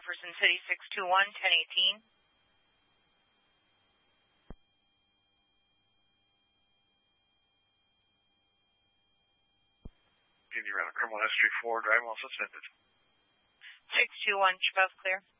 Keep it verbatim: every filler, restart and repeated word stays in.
Jefferson City, six two one, ten eighteen. Getting around criminal history four, driving while suspended. six two one, both clear.